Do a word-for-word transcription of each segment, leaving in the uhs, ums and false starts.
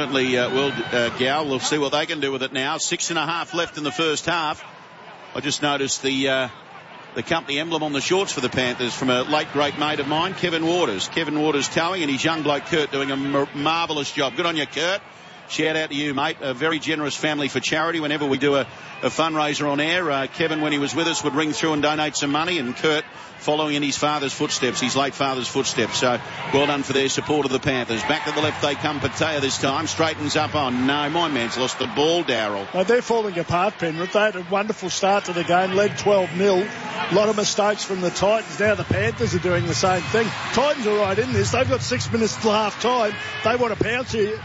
certainly uh, will, uh, Gal. We'll see what they can do with it now. Six and a half left in the first half. I just noticed the uh, the company emblem on the shorts for the Panthers from a late great mate of mine, Kevin Waters. Kevin Waters towing, and his young bloke Kurt doing a mar- marvellous job. Good on you, Kurt. Shout out to you, mate. A very generous family for charity. Whenever we do a, a fundraiser on air, uh, Kevin, when he was with us, would ring through and donate some money, and Kurt following in his father's footsteps, his late father's footsteps. So well done for their support of the Panthers. Back to the left they come. Patea this time. Straightens up. Oh, no, my man's lost the ball, Darryl. No, they're falling apart, Penrith. They had a wonderful start to the game, led twelve nil. A lot of mistakes from the Titans. Now the Panthers are doing the same thing. Titans are right in this. They've got six minutes till half time. They want to pounce here.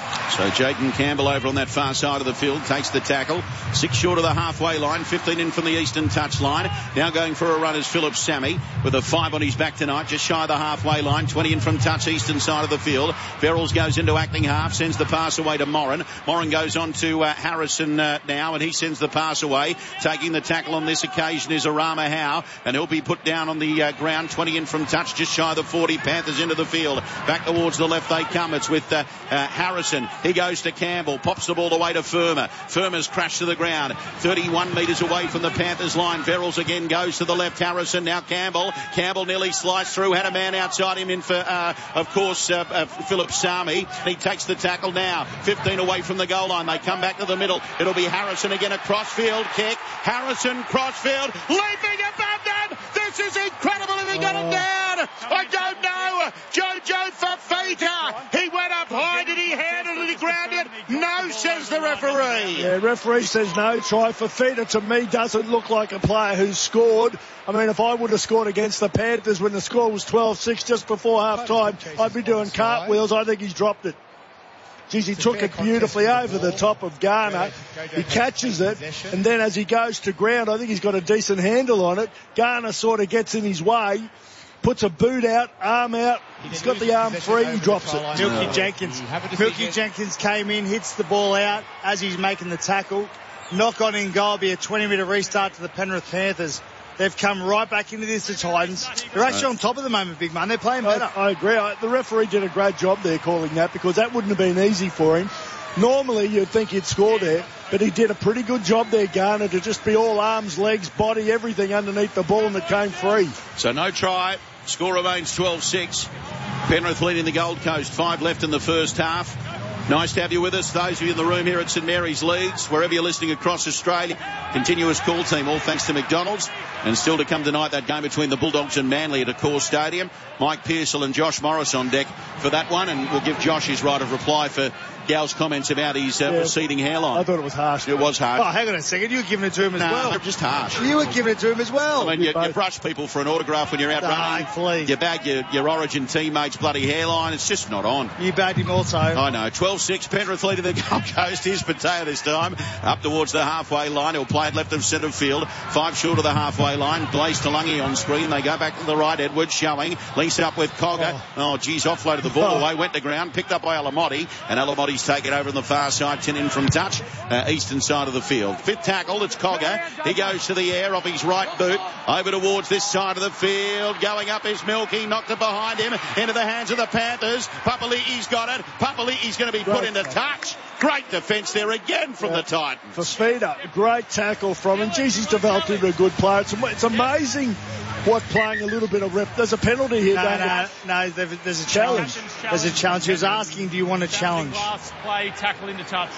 So Jaden Campbell over on that far side of the field takes the tackle. Six short of the halfway line, fifteen in from the eastern touch line. Now going for a run is Philip Sammy with a five on his back tonight, just shy of the halfway line. twenty in from touch, eastern side of the field. Verrills goes into acting half, sends the pass away to Moran. Moran goes on to uh, Harrison uh, now, and he sends the pass away. Taking the tackle on this occasion is Arama Howe, and he'll be put down on the uh, ground. twenty in from touch, just shy of the forty. Panthers into the field. Back towards the left they come. It's with uh, uh, Harrison. He goes to Campbell, pops the ball away to Firma. Firma's crashed to the ground, thirty-one metres away from the Panthers line. Verrills again goes to the left. Harrison, now Campbell. Campbell nearly sliced through, had a man outside him in for, uh, of course, uh, uh, Philip Sami. He takes the tackle now, fifteen away from the goal line. They come back to the middle. It'll be Harrison again, a crossfield kick. Harrison, crossfield, leaping above them. This is incredible, and he got oh. it down. I don't know. Jojo Fafita. He went up high. Did he handle it? He ground it? No, says the referee. Yeah, referee says no try. Fafita, to me, doesn't look like a player who's scored. I mean, if I would have scored against the Panthers when the score was twelve six just before half-time, I'd be doing cartwheels. I think he's dropped it. Geez, he took it beautifully over the top of Garner. He catches it, and then as he goes to ground, I think he's got a decent handle on it. Garner sort of gets in his way, puts a boot out, arm out. He's got the arm free, he drops it. Milky Jenkins. Milky Jenkins came in, hits the ball out as he's making the tackle. Knock on in goal, be a twenty metre restart to the Penrith Panthers. They've come right back into this, the Titans. They're actually on top of the moment, big man. They're playing better. I, I agree. I, the referee did a great job there calling that, because that wouldn't have been easy for him. Normally you'd think he'd score there, but he did a pretty good job there, Garner, to just be all arms, legs, body, everything underneath the ball, and it came free. So no try. Score remains twelve six. Penrith leading the Gold Coast. Five left in the first half. Nice to have you with us. Those of you in the room here at St Mary's Leeds, wherever you're listening across Australia, continuous call team, all thanks to McDonald's. And still to come tonight, that game between the Bulldogs and Manly at Accor Stadium. Mike Pearsall and Josh Morris on deck for that one, and we'll give Josh his right of reply for Gal's comments about his uh, yeah, receding hairline. I thought it was harsh. It was harsh. Oh, hang on a second. You were giving it to him as no, well. just harsh. You were giving it to him as well. I mean, you, you brush people for an autograph when you're out no, running. Please. You bag your, your Origin teammates' bloody hairline. It's just not on. You bagged him also. I know. twelve six. Penrith leading the Gold Coast. Here's Patea this time. Up towards the halfway line. He'll play it left of centre field. Five short of the halfway line. Blaze Talangi on screen. They go back to the right. Edwards showing. Links up with Cogger. Oh, oh geez. Offloaded the ball oh. away. Went to ground. Picked up by Alamotti. And Alamotti's taken over on the far side. ten in from touch. Uh, eastern side of the field. Fifth tackle. It's Cogger. He goes to the air off his right boot. Over towards this side of the field. Going up is Milky. Knocked it behind him. Into the hands of the Panthers. Papali'i's got it. Papali'i's going to be put into touch. Great defence there again from yeah. the Titans. Fafita, great tackle from him. Geez, he's developed into a good player. It's, it's amazing what playing a little bit of rep. There's a penalty here. No, no, no, there's a challenge. There's a challenge. He was asking, do you want a challenge? Last play, tackle into touch.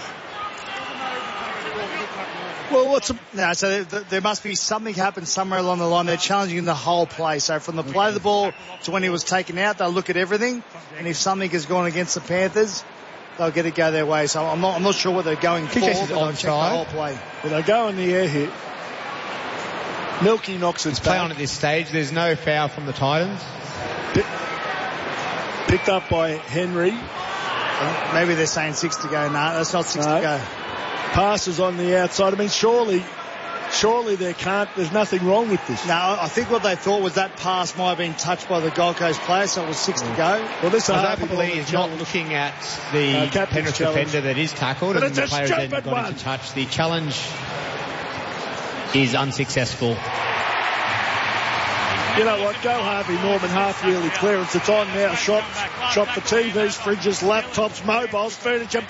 Well, what's a, no, so there, there must be something happened somewhere along the line. They're challenging the whole play. So from the play of the ball to when he was taken out, they'll look at everything. And if something has gone against the Panthers, they'll get it go their way. So I'm not, I'm not sure what they're going for, but they'll check the whole play. Well, they go in the air hit. Milky knocks it it's back. Play on at this stage. There's no foul from the Titans. Pick, picked up by Henry. And maybe they're saying six to go. No, that's not six no. to go. Passes on the outside. I mean, surely, surely there can't. There's nothing wrong with this. No, I think what they thought was that pass might have been touched by the Gold Coast player, so it was six yeah. to go. Well, this probably is not looking at the uh, Penrith defender that is tackled, but and the player then got one. into touch. The challenge is unsuccessful. You know what? Go Harvey Norman, half-yearly clearance. It's on now. Shop, shop for T Vs, fridges, laptops, mobiles, furniture.